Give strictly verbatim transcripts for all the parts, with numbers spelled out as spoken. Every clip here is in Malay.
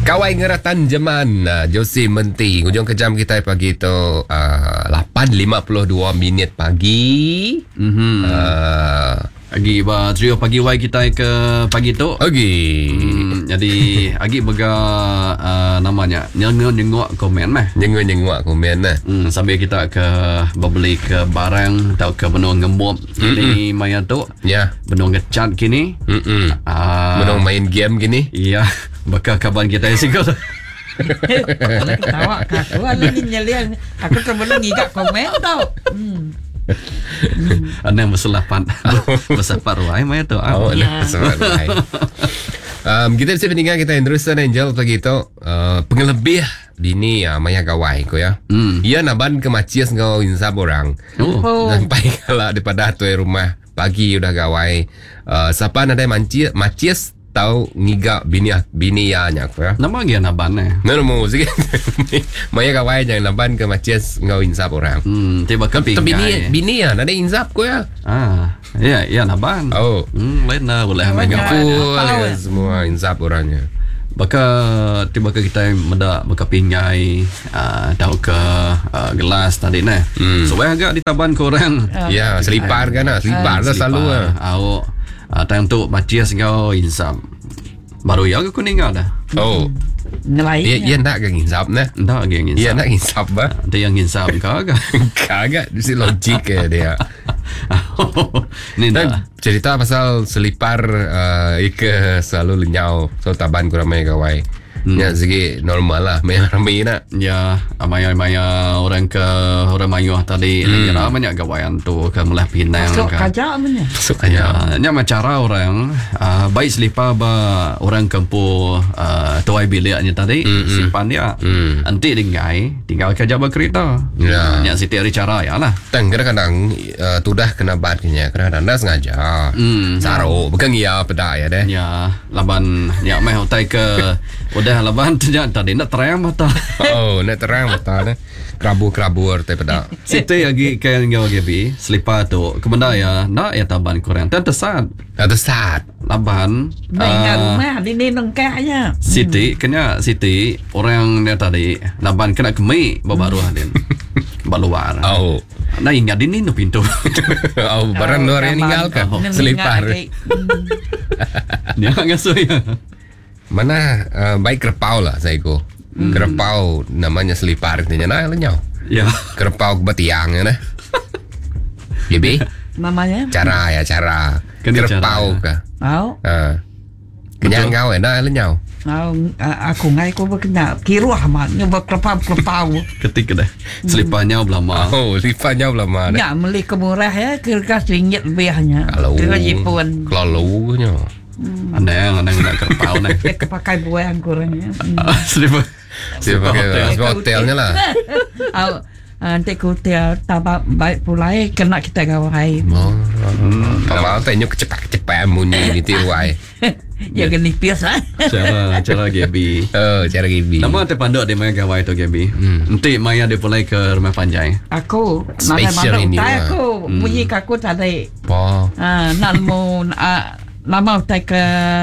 Kawai ngeratan Jeman, uh, Josie Menti. Hujung kejam kita pagi tu uh, lapan lima puluh dua minit pagi. Mm-hmm. Uh, Agi ba trio pagi wai kita ke pagi tu. Okey. Hmm, jadi agi bega uh, namanya nyengok-nyengok komen mah. Nyengok-nyengok komen lah. Hmm, sambil kita ke berbeli ke barang atau ke benung ngembop ini maya tu. Ya. Benung ngecat kini. Mm-mm. Ah, Menang main game gini. iya, bakal kaban kita singkat. Kalau ketawa aku lagi nyelian. Aku terbelum ngigak komen tau. Hmm. Ana masalah pan. Masalah paruai maya tu. Oh, Ya. yeah. um, kita bisa meninggal kita Anderson Angel pagi tu uh, pengelebih bini uh, maya gawai ko ya. Hmm. Ia naban ke Macias ngau insap orang. Oh. Oh. Sampai kalau daripada tuai rumah pagi udah gawai. Uh, siapa ada Macias Macias tahu ngiga bini bini ya nyak ya. Nama dia naban eh. Nah, mau sikit. Maya gawai jangan naban ke Macias ngau insap orang. Hmm, tiba ke Tapi bini bini ya ada insap ko ya. Ah, ya, ya naban. Oh. Hmm, lain lah boleh Naban main ya. gawai. Full ya, semua insap orangnya. Baka tiba ke kita meda baka pingai uh, tahu ke uh, gelas tadi nah. Hmm. So agak ditaban ke orang. Ya, selipar kan lah. Selipar lah selalu lah. Awak uh, tang tu Macias kau insam. Baru ya ke kuning ada. Oh. Ngelai. Dia dia nak ke insap nah. Ndak ge insam. Dia nak insap bah. Dia yang insam kau agak. Kagak, di logik ya dia. Ni Dan dah. cerita pasal selipar uh, Ika selalu lenyau. So taban kurang main gawai. Hmm. Ya segi normal lah. Main ramai nak. Ya, maya-maya orang ke orang mayuh tadi hmm. Dia banyak gawayan tu ke melah Pinang Masuk kan. kajak mana? Masuk aja. Ya, nya cara orang uh, baik selipar ba orang kampung uh, tuai biliknya tadi Mm-mm. simpan dia. Hmm. Nanti dingai tinggal kerja berkereta. Ya. Nya siti hari cara ya lah. Tang kadang-kadang uh, tudah kena batnya. Kadang-kadang dah sengaja. Hmm. Saro, bukan iya pedak ya deh. Ya, laban ya meh utai ke udah laban ternyata tadi nak terang mata. Oh, nak terang mata dah. Kerabur-kerabur tapi pedak. Siti lagi kayak ngau gebi selipar tu kemenda ya nak ya taban kurang dan tesat Ada saat. laban Nah, ingat uh, rumah di ni nongkaknya. Siti kena Siti orang dia tadi laban kena kemi baru hadin baluar. Oh. Nah ingat ini no pintu. Oh, barang luar yang ninggalkan. Selipar. Dia ngasuh ya. Mana uh, baik kerpau lah saya ko. Hmm. Kerpau namanya selipar katanya nah lenyau. Ya. Kerpau betiang ya nah. Gibi Namanya? cara ya cara. Kena Kerpau cara, ka. Mau? Ha. Kenyang kau ya nah lenyau. Mau aku ngai ko berkena kiru amat nyo berkelepau-kelepau. Ketik dah. Seliparnya belama. Oh, seliparnya lama dah. Ya beli kemurah ya kira ringgit lebihnya. Kalau Kira Jepun. kalau nya. Aneh aneh nak kerpau nih. Dia kepakai buang kurangnya. Selipar. Siapa pakai hotelnya lah. Au nanti hotel tabak baik pula eh kena kita gawai. Oh. Kalau tanya kecepat-kecepat munyi ni tiwai. Ya genipis ah. Cara cara Gaby. Oh, cara gibi. Nama te pandok dia main gawai tu Gaby. Hmm. Nanti Maya dia pulai ke rumah panjang. Aku Special mana ini mana lah. aku bunyi aku tadi. Oh. Ah nak mau lama utai ke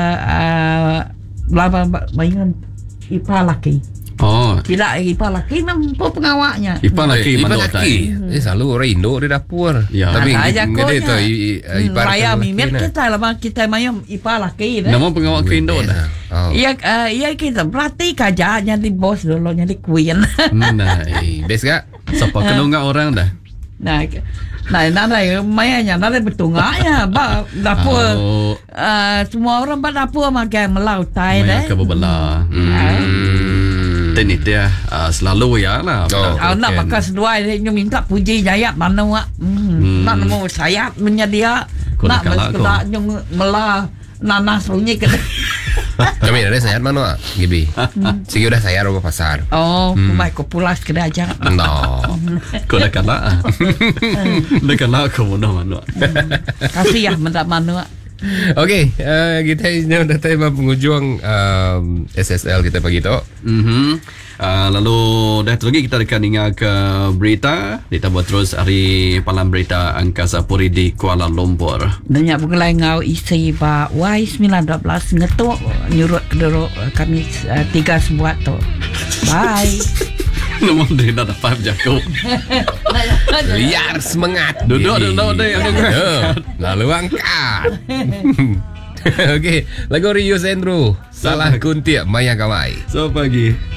lama mainan ipa laki. Oh, Tidak ipa laki nampak pengawaknya. Ipan laki Ipan mana laki. Eh selalu orang Indo di dapur. Ya. Tapi Nah, aja enggak ada konya. tu ibarat Raya mimit kita lama kita main ipa laki dah. Nama pengawak ke Indo dah. Oh. Iya, uh, iya kita berarti kerja jadi bos dulu jadi queen. Nah, Eh, best gak? siapa kena ngak orang dah. nah, nah, nada mainnya nada bertungaknya, bah dapur. Oh, Uh, semua orang pada dapur makan melaut tai Maya dah. ke bebelah. Hmm. Ini dia uh, selalu ya lah. Oh. Kalau nak pakai sedua dia minta puji jayat mana wak. Hmm. Nak mau sayat menyedia. Kau Nak nak kalah kau. mesti nyung melah nanas sunyi ke. Kami ada sayat mana, Gibi? Segi udah sayat rumah pasar. Oh, kumai ko pulas ke aja. No. Kau dah kalah. Dah kalah kau mana mana. Kasih ya mendak mana. Okey, uh, kita dah tema penghujung um, S S L kita pagi tu. Mm-hmm. Uh, lalu dah tu lagi kita akan dengar ke berita. Kita buat terus hari Palang Berita Angkasa Puri di Kuala Lumpur. Banyak pengelai ngau isi ba Y sembilan satu dua ngetuk nyurut kedorok kami uh, tiga sebuat tu. Bye. Nomor dia dah dapat jago. Liar semangat. Duduk duduk duduk yang angkat. Lalu angkat. Okey, lagu Rius Andrew. Salah kuntiak maya kawai. Selamat pagi.